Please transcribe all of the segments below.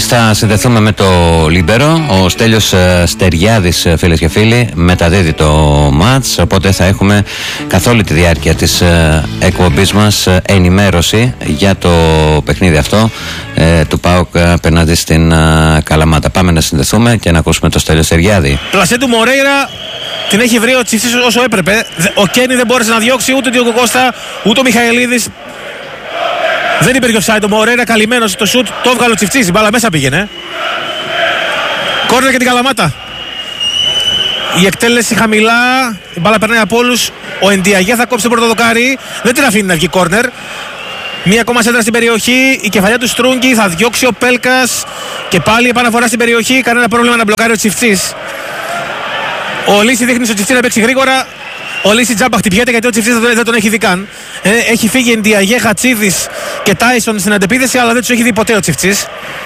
Εμείς θα συνδεθούμε με το Λίμπερο. Ο Στέλιος Στεριάδης, φίλες και φίλοι, μεταδίδει το μάτς, οπότε θα έχουμε καθ' όλη τη διάρκεια της εκπομπής μας ενημέρωση για το παιχνίδι αυτό του ΠΑΟΚ απέναντι στην Καλαμάτα. Πάμε να συνδεθούμε και να ακούσουμε το Στέλιο Στεριάδη. Πλασέ του Μορέιρα την έχει βρει ο Τσιφτής όσο έπρεπε. Ο Κένι δεν μπόρεσε να διώξει ούτε ο Ντιόγκο Κώστα ούτε ο Μιχαηλίδης. Δεν υπήρχε offside, ο Μορέιρα καλυμμένος, το σουτ το έβγαλε ο Τσιφτής, η μπάλα μέσα πήγαινε. Κόρνερ για την Καλαμάτα. Η εκτέλεση χαμηλά, η μπάλα περνάει από όλους. Ο Εντιαγέ θα κόψει το πρώτο δοκάρι, δεν την αφήνει να βγει κόρνερ. Μία ακόμα σέντρα στην περιοχή, η κεφαλιά του Στρούγκη, θα διώξει ο Πέλκας και πάλι επαναφορά στην περιοχή. Κανένα πρόβλημα να μπλοκάρει ο Τσιφτής. Ο Λύση δείχνει στο Τσιφτή να παίξει γρήγορα. Ο Λύση τζάμπα χτυπιέται γιατί ο Τσιφτής δεν τον έχει δει καν. Έχει φύγει Εντιαγέ, Χατσίδης και Τάισον στην αντεπίθεση, αλλά δεν τους έχει δει ποτέ ο Τσιφτής.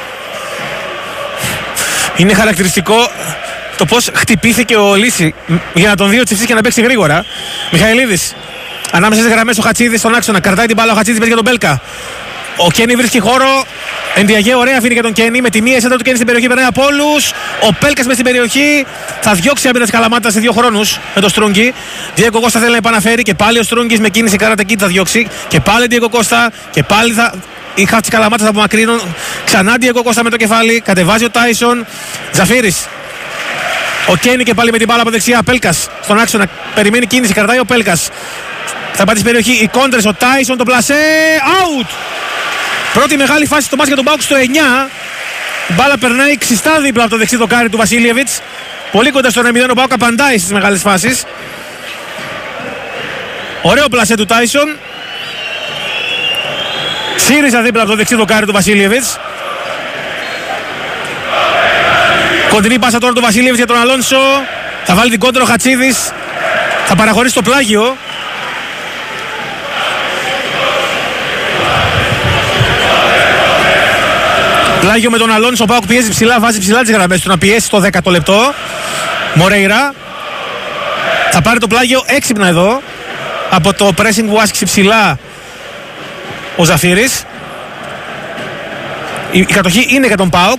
Είναι χαρακτηριστικό το πως χτυπήθηκε ο Λύση για να τον δει ο Τσιφτής και να παίξει γρήγορα. Μιχαηλίδης. Ανάμεσα στις γραμμές ο Χατσίδης στον άξονα. Κρατάει την μπάλα ο Χατσίδης, παίζει για τον Μπέλκα. Ο Κένι βρίσκει χώρο. Εντιαγέ, ωραία, αφήνει για τον Κένι. Με τη μία σέντρα του Κένι στην περιοχή, περνάει από όλους. Ο Πέλκας μες στην περιοχή. Θα διώξει άμυνα της Καλαμάτας σε 2 χρόνους με τον Στρούγκη. Διέγκο Κώστα θέλει να επαναφέρει και πάλι ο Στρούγκης με κίνηση καρατεκή θα διώξει. Και πάλι Διέγκο Κώστα. Και πάλι θα. Οι χαφ της Καλαμάτας θα απομακρύνουν. Ξανά Διέγκο Κώστα με το κεφάλι. Κατεβάζει ο Τάισον. Ζαφύρης. Ο Κένι και πάλι με την μπάλα από δεξιά. Πέλκας στον άξονα. Περιμένει κίνηση, κρατάει ο Πέλκας. Θα πάει στην περιοχή. Οι κόντρες, ο Τάισον, το πλασέ. Out! Πρώτη μεγάλη φάση στο μάτς για τον ΠΑΟΚ στο 9. Η μπάλα περνάει ξιστά δίπλα από το δεξί δοκάρι του Βασίλιεβιτς. Πολύ κοντά στο 1-0. Ο ΠΑΟΚ απαντάει στις μεγάλες φάσεις. Ωραίο πλασέ του Τάισον. Σύριζα δίπλα από το δεξί δοκάρι του Βασίλιεβιτς. Κοντινή πάσα τώρα του Βασίλιεβιτς για τον Αλόνσο. Θα βάλει την κόντρα ο Χατσίδης. Θα παραχωρήσει το πλάγιο. Πλάγιο με τον Αλόνσο, ο ΠΑΟΚ πιέζει ψηλά, βάζει ψηλά τις γραμμές του να πιέσει το 10ο λεπτό. Μορέιρα θα πάρει το πλάγιο έξυπνα εδώ από το pressing που άσκησε ψηλά ο Ζαφύρης. Η κατοχή είναι για τον ΠΑΟΚ.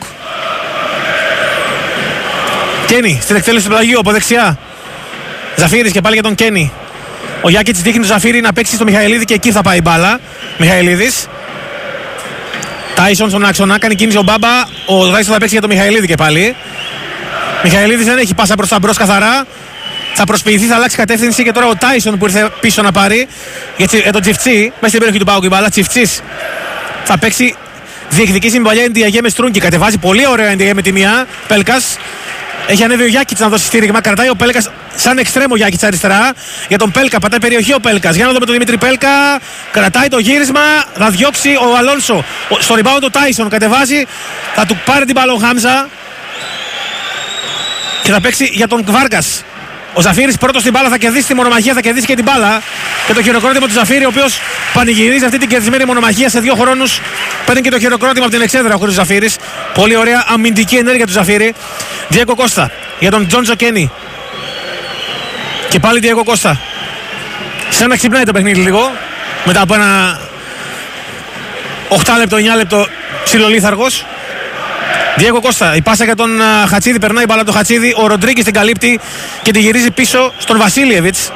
Κένι στην εκτέλεση του πλαγίου από δεξιά. Ζαφύρης και πάλι για τον Κένι. Ο Γιάκητς δείχνει τον Ζαφύρη να παίξει στο Μιχαηλίδη και εκεί θα πάει η μπάλα. Μιχαηλίδης. Τάισον στον άξονα, κάνει κίνηση ο Μπάμπα. Ο Τάισον θα παίξει για τον Μιχαηλίδη και πάλι. Μιχαηλίδης δεν έχει πάσα προς τα μπρος καθαρά. Θα προσποιηθεί, θα αλλάξει κατεύθυνση και τώρα ο Τάισον που ήρθε πίσω να πάρει για τον Τσιφτσί. Μέσα στην περιοχή του ΠΑΟΚ η μπάλα. Τσιφτσής θα παίξει, διεκδικήσει με παλιά Εντιαγέ με Στρούγκη. Κατεβάζει πολύ ωραία Εντιαγέ με τη μία. Πέλκας. Έχει ανέβει ο Γιάκητς να δώσει στήριγμα. Κρατάει ο Πέλκας σαν εξτρέμο Γιάκητς αριστερά. Για τον Πέλκα. Πατάει περιοχή ο Πέλκας. Για να δούμε τον Δημήτρη Πέλκα. Κρατάει το γύρισμα. Θα διώξει ο Αλόνσο. Στο rebound του Τάισον. Κατεβάζει. Θα του πάρει την μπάλα ο Χάμζα. Και θα παίξει για τον Βάργκας. Ο Ζαφύρης πρώτος στην μπάλα θα κερδίσει τη μονομαχία. Θα κερδίσει και την μπάλα. Και το χειροκρότημα του Ζαφύρη, ο οποίος πανηγυρίζει αυτή την κερδισμένη μονομαχία σε 2 χρόνους. Παίρνει και το χειροκρότημα από την εξέδρα ο Ζαφύρης. Πολύ ωραία αμυντική ενέργεια του Ζαφύρη. Διέγκο Κώστα για τον Τζόντζο Κένι. Και πάλι Διέγκο Κώστα. Σαν να ξυπνάει το παιχνίδι λίγο. Μετά από ένα 8 λεπτό, 9 λεπτό ψιλολίθαργος. Διέγκο Κώστα. Η πάσα για τον Χατσίδη. Περνάει η μπάλα του Χατσίδη. Ο Ροντρίγκης την καλύπτει και τη γυρίζει πίσω στον Βασίλιεβιτς.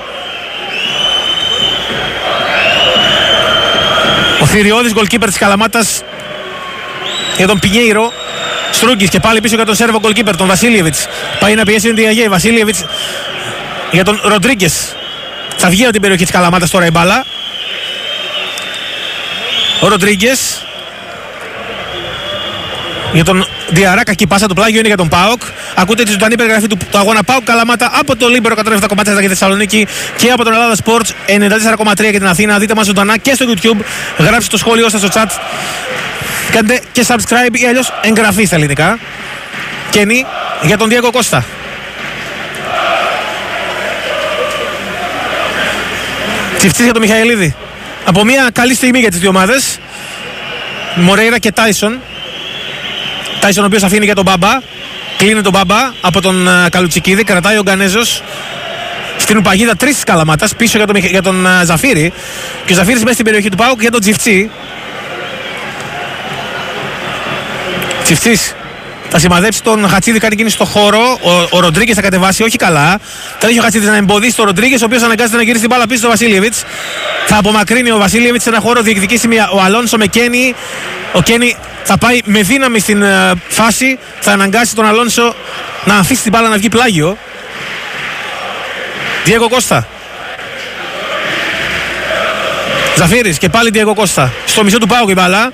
Ο θηριώδης γκολκίπερ της Καλαμάτας για τον Πινιέιρο. Στρούγκης και πάλι πίσω για τον Σέρβο γκολκίπερ, τον Βασίλιεβιτς. Πάει να πιέσει τον Διαγέ. Βασίλιεβιτς για τον Ροντρίγκες. Θα βγει από την περιοχή της Καλαμάτας τώρα η μπάλα. Ο Ροντρίγκες για τον Διαρά. Κακή πάσα, το πλάγιο είναι για τον ΠΑΟΚ. Ακούτε τη ζωντανή περιγραφή του αγώνα ΠΑΟΚ Καλαμάτα από το Λίμπερο 107,4 για τη Θεσσαλονίκη και από τον Ελλάδα Sports 94,3 για την Αθήνα. Δείτε μας ζωντανά και στο YouTube. Γράψτε το σχόλιο σας στο chat. Κάντε και subscribe ή αλλιώς εγγραφή στα ελληνικά. Κένι για τον Διέγκο Κώστα. Τσιφτσής για τον Μιχαηλίδη. Από μια καλή στιγμή για τις δύο ομάδες. Μορέιρα και Τάισον. Τάισον ο οποίος αφήνει για τον Μπάμπα. Κλείνει τον Μπάμπα από τον Καλουτσικίδη. Κρατάει ο Γκανέζος. Στην ουπαγίδα 3 της Καλαμάτας. Πίσω για τον Ζαφύρη. Και ο Ζαφύρης μέσα στην περιοχή του ΠΑΟΚ για τον Τσιφτσί. Τσιφτής θα σημαδέψει τον Χατσίδη, κάνει κίνηση στο χώρο. Ο Ροντρίγκες θα κατεβάσει, όχι καλά. Τρέχει ο Χατσίδης να εμποδίσει τον Ροντρίγκες, ο οποίος αναγκάζεται να γυρίσει την μπάλα πίσω στο Βασίλιεβιτς. Θα απομακρύνει ο Βασίλιεβιτς σε ένα χώρο, διεκδικήσει ο Αλόνσο με Κένι. Ο Κένι θα πάει με δύναμη στην φάση, θα αναγκάσει τον Αλόνσο να αφήσει την μπάλα να βγει πλάγιο. Διέγκο Κώστα. Ζαφύρης και πάλι Διέγκο Κώστα. Στο μισό του ΠΑΟΚ η μπάλα.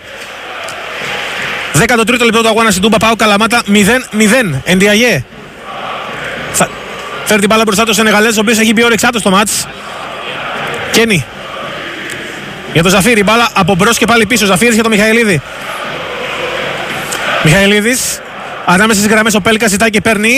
13ο λεπτό του αγώνα στην Τούμπα. ΠΑΟΚ Καλαμάτα 0-0. Ενδιαγέ. Φέρει την μπάλα μπροστά του Σενεγαλές, ο οποίος έχει μπει όρεξάτος στο μάτς. Κένι. Για τον Ζαφύρη, μπάλα από μπρος και πάλι πίσω. Ζαφύρης για τον Μιχαηλίδη. Μιχαηλίδης. Ανάμεσα στις γραμμές ο Πέλκας ζητάει και παίρνει.